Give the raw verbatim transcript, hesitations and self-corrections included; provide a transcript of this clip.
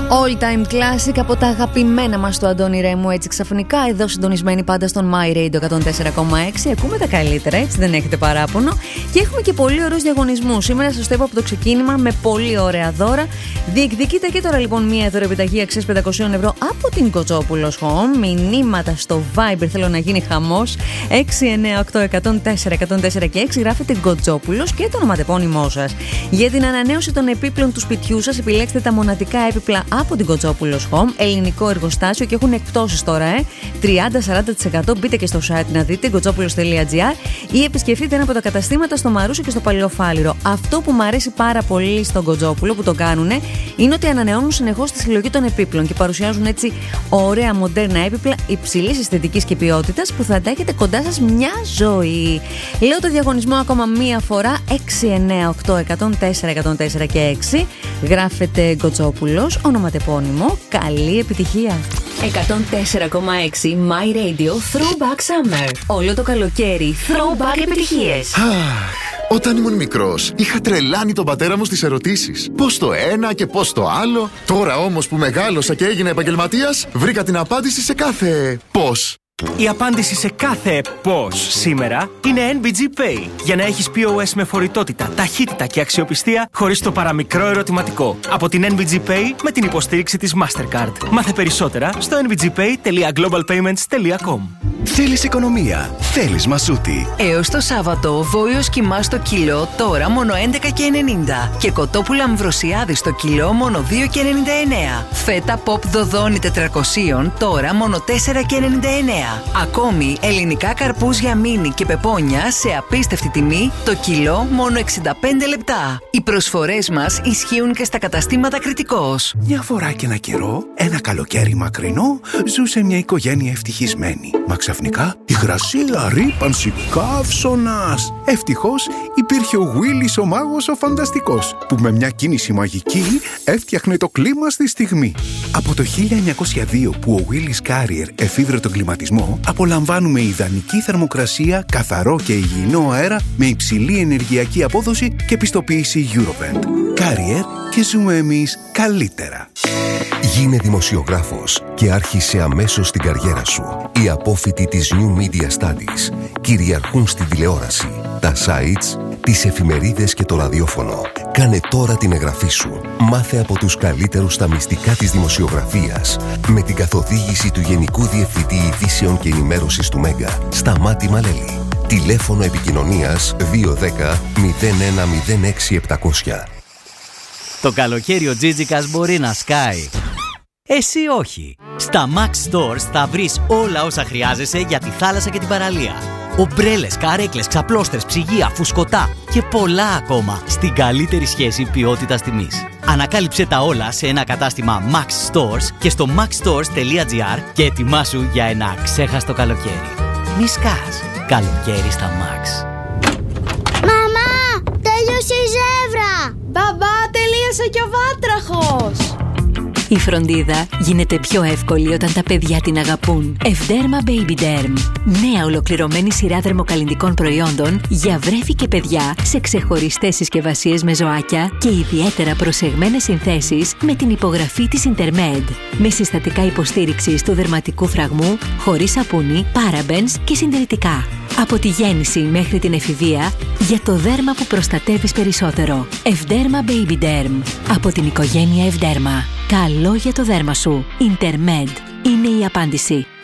All time classic από τα αγαπημένα μας του Αντώνη Ρέμου. Έτσι ξαφνικά εδώ συντονισμένοι πάντα στον My Radio εκατόν τέσσερα κόμμα έξι. Ακούμε τα καλύτερα, έτσι δεν έχετε παράπονο. Και έχουμε και πολύ ωραίους διαγωνισμούς. Σήμερα σας το είπα από το ξεκίνημα με πολύ ωραία δώρα. Διεκδικείτε και τώρα λοιπόν μία δωρεπιταγή αξίας πεντακόσια ευρώ από την Κοτσόπουλος Home. Μηνύματα στο Viber, θέλω να γίνει χαμός. έξι εννιά οκτώ εκατόν τέσσερα εκατόν τέσσερα και έξι. Γράφετε Κοτσόπουλος και το ονοματεπώνυμό σας. Για την ανανέωση των επίπλων του σπιτιού σας, επιλέξτε τα μοναδικά έπιπλα από την Κοτσόπουλος Home, ελληνικό εργοστάσιο και έχουν εκπτώσεις τώρα, ε. τριάντα με σαράντα τοις εκατό. Μπείτε και στο site να δείτε κοτσόπουλος τελεία τζι άρ ή επισκεφτείτε ένα από τα καταστήματα στο Μαρούσι και στο Παλαιοφάλιρο. Αυτό που μου αρέσει πάρα πολύ στον Κοτσόπουλο που το κάνουν είναι ότι ανανεώνουν συνεχώς τη συλλογή των επίπλων και παρουσιάζουν έτσι ωραία μοντέρνα έπιπλα υψηλής αισθητικής και ποιότητας που θα τα έχετε κοντά σας μια ζωή. Λέω το διαγωνισμό ακόμα μία φορά: έξι εννιά οκτώ εκατόν τέσσερα εκατόν τέσσερα και έξι. Γράφετε Κοτσόπουλος, ονοματεπώνυμο. Καλή επιτυχία. εκατόν τέσσερα κόμμα έξι My Radio Throwback Summer. Όλο το καλοκαίρι Throwback επιτυχίες. Όταν ήμουν μικρός, είχα τρελάνει τον πατέρα μου στις ερωτήσεις. Πώς το ένα και πώς το άλλο. Τώρα όμως που μεγάλωσα και έγινα επαγγελματίας, βρήκα την απάντηση σε κάθε πώς. Η απάντηση σε κάθε πώς σήμερα είναι εν μπι τζι Pay. Για να έχεις πι ο ες με φορητότητα, ταχύτητα και αξιοπιστία χωρίς το παραμικρό ερωτηματικό. Από την εν μπι τζι Pay με την υποστήριξη της Mastercard. Μάθε περισσότερα στο εν μπι τζι pay τελεία global payments τελεία com. Θέλεις οικονομία, θέλεις Μασούτη. Έως το Σάββατο, βόλιος κιμά στο κιλό τώρα μόνο έντεκα και ενενήντα και κοτόπουλα αμβροσιάδη στο κιλό μόνο δύο και ενενήντα εννέα. Φέτα pop δοδόνη τετρακόσια τώρα μόνο τέσσερα και ενενήντα εννέα. Ακόμη ελληνικά καρπούζια μίνι και πεπόνια σε απίστευτη τιμή το κιλό μόνο εξήντα πέντε λεπτά. Οι προσφορές μας ισχύουν και στα καταστήματα Κρητικός. Μια φορά και ένα καιρό, ένα καλοκαίρι μακρινό, ζούσε μια οικογένεια ευτυχισμένη. Μα ξαφνικά υγρασία, ρύπανση, καύσωνας. Ευτυχώς υπήρχε ο Γουίλης ο μάγος ο φανταστικός, που με μια κίνηση μαγική έφτιαχνε το κλίμα στη στιγμή. Από το χίλια εννιακόσια δύο που ο Willis Carrier εφήβρε τον κλιματισμό, απολαμβάνουμε ιδανική θερμοκρασία, καθαρό και υγιεινό αέρα με υψηλή ενεργειακή απόδοση και πιστοποίηση Eurovent. Carrier, και ζούμε εμείς καλύτερα. Γίνε δημοσιογράφος και άρχισε αμέσως την καριέρα σου. Οι απόφοιτοι της New Media Studies κυριαρχούν στην τηλεόραση, τα sites, τις εφημερίδες και το ραδιόφωνο. Κάνε τώρα την εγγραφή σου. Μάθε από τους καλύτερους στα μυστικά της δημοσιογραφίας με την καθοδήγηση του Γενικού Διευθυντή Ειδήσεων και Ενημέρωσης του Μέγκα, Σταμάτη Μαλέλη. Τηλέφωνο επικοινωνίας δύο ένα μηδέν μηδέν ένα μηδέν έξι επτακόσια. Το καλοκαίρι ο Τζίτζικας μπορεί να σκάει. Εσύ όχι. Στα Max Stores θα βρεις όλα όσα χρειάζεσαι για τη θάλασσα και την παραλία. Ομπρέλες, καρέκλες, ξαπλώστρες, ψυγεία, φουσκωτά και πολλά ακόμα στην καλύτερη σχέση ποιότητας τιμής. Ανακάλυψε τα όλα σε ένα κατάστημα Max Stores και στο max stores τελεία τζι άρ και ετοιμάσου για ένα ξέχαστο καλοκαίρι. Μη σκάς. Καλοκαίρι στα Max. Μαμά, τέλειωσε η ζεύρα! Μπαμπά, τελείωσε και ο βάτραχος! Η φροντίδα γίνεται πιο εύκολη όταν τα παιδιά την αγαπούν. Ευδέρμα Baby Derm. Νέα ολοκληρωμένη σειρά δερμοκαλλυντικών προϊόντων για βρέφη και παιδιά σε ξεχωριστές συσκευασίες με ζωάκια και ιδιαίτερα προσεγμένες συνθέσεις με την υπογραφή της Intermed. Με συστατικά υποστήριξης του δερματικού φραγμού, χωρίς σαπούνι, parabens και συντηρητικά. Από τη γέννηση μέχρι την εφηβεία, για το δέρμα που προστατεύεις περισσότερο. Ευδέρμα Baby Derm. Από την οικογένεια Ευδέρμα. Καλό για το δέρμα σου. Intermed είναι η απάντηση.